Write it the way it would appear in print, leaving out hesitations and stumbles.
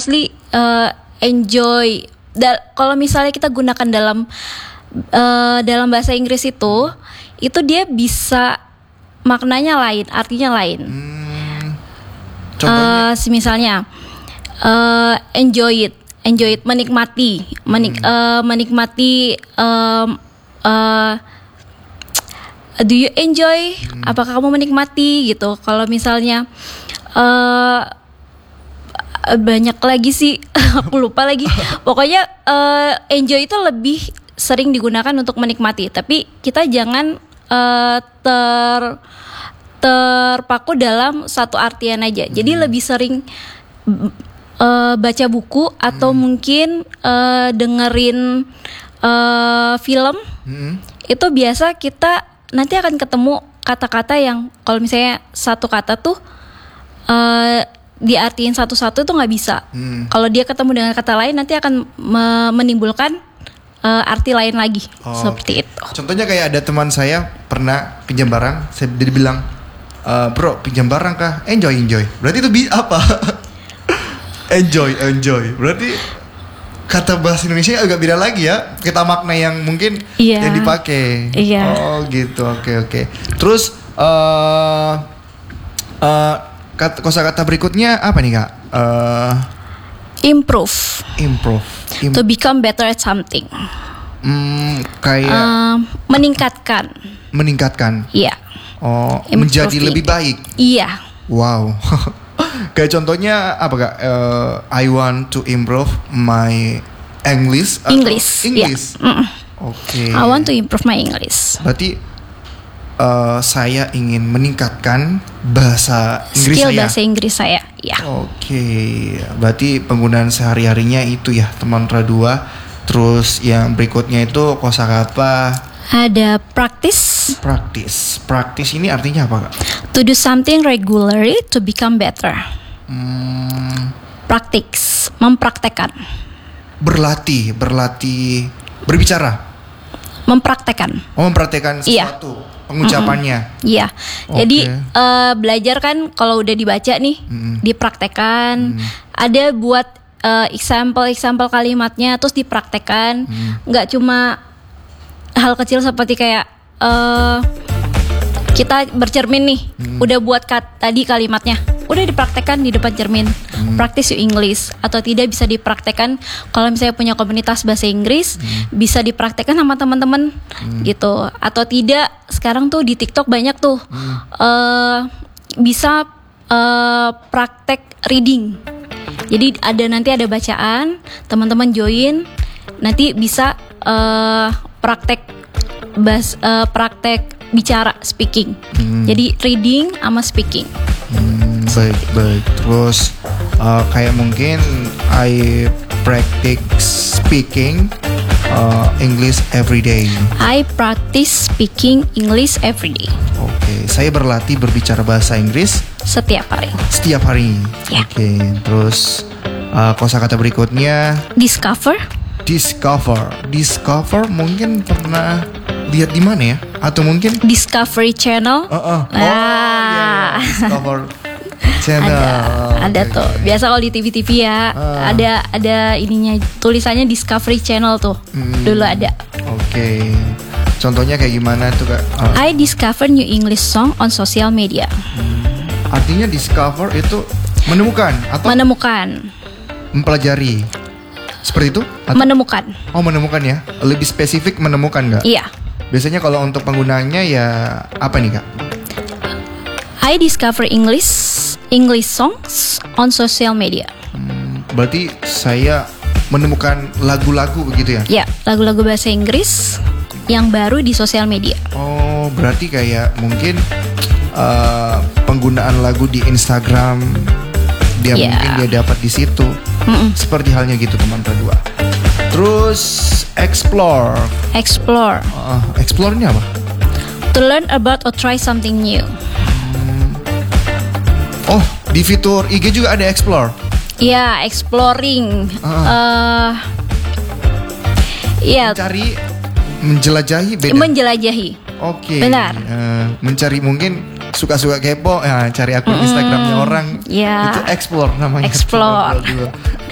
mostly enjoy. Kalau misalnya kita gunakan dalam bahasa Inggris itu dia bisa maknanya lain, artinya lain. Contohnya? Misalnya enjoy it, menikmati, menikmati. Do you enjoy? Apakah kamu menikmati gitu? Kalau misalnya banyak lagi sih, aku lupa lagi. Pokoknya enjoy itu lebih sering digunakan untuk menikmati. Tapi kita jangan terpaku dalam satu artian aja. Jadi lebih sering baca buku atau mungkin dengerin film. Itu biasa kita nanti akan ketemu kata-kata yang kalau misalnya satu kata tuh diartiin satu-satu tuh nggak bisa. Kalau dia ketemu dengan kata lain nanti akan menimbulkan arti lain lagi. Seperti itu. Contohnya kayak ada teman saya pernah pinjam barang, dia bilang, bro pinjam barang kah? Enjoy. Berarti itu apa? enjoy. Berarti kata bahasa Indonesia agak beda lagi ya. Kita makna yang mungkin yang dipakai. Oh gitu, oke. Terus kosakata berikutnya apa nih Kak? Improve. To become better at something. Kayak meningkatkan. Iya. Oh, menjadi lebih baik. Iya. Wow. Kayak contohnya apa Kak? I want to improve my English. Yeah. Oke. I want to improve my English. Berarti saya ingin meningkatkan bahasa Inggris skill saya. Bahasa Inggris saya. Ya. Oke. Berarti penggunaan sehari-harinya itu ya teman Radua. Terus yang berikutnya itu kosakata. Ada practice. Practice ini artinya apa Kak? To do something regularly to become better. Practice, mempraktekkan. Berlatih, berbicara. Mempraktekkan sesuatu, pengucapannya. Iya. Jadi belajar kan kalau udah dibaca nih, dipraktekkan. Ada buat example kalimatnya, terus dipraktekkan. Nggak cuma hal kecil seperti kayak kita bercermin nih, udah buat tadi kalimatnya, udah dipraktekkan di depan cermin. Practice your English. Atau tidak bisa dipraktekkan kalau misalnya punya komunitas bahasa Inggris, bisa dipraktekkan sama teman-teman gitu. Atau tidak, sekarang tuh di TikTok banyak tuh bisa praktek reading. Jadi nanti ada bacaan, teman-teman join, nanti bisa praktek bicara, speaking. Jadi reading sama speaking. Baik. Terus kayak mungkin I practice speaking English every day. I practice speaking English every day. Oke, saya berlatih berbicara bahasa Inggris setiap hari. Yeah. Oke, terus kosakata berikutnya discover mungkin pernah lihat di mana ya? Atau mungkin Discovery Channel. Yeah. Discover Channel. Ada tuh. Biasa kalau di TV-TV ya, ada ininya, tulisannya Discovery Channel tuh. Dulu ada. Oke. Contohnya kayak gimana tuh Kak? I discover new English song on social media. Artinya discover itu menemukan atau mempelajari. Seperti itu? Atau? Menemukan. Menemukan ya. Lebih spesifik menemukan nggak? Iya. Biasanya kalau untuk penggunaannya ya apa nih Kak? I discover English songs on social media. Berarti saya menemukan lagu-lagu begitu ya? Ya, lagu-lagu bahasa Inggris yang baru di sosial media. Oh, berarti kayak mungkin penggunaan lagu di Instagram mungkin dia dapat di situ. Seperti halnya gitu teman Radua. Terus explore ini apa? To learn about or try something new. Oh, di fitur IG juga ada explore. Iya, exploring. Mencari, menjelajahi beda. Menjelajahi. Oke. Benar. Mencari mungkin suka-suka kepo, cari akun Instagramnya orang. Itu explore namanya. Explore.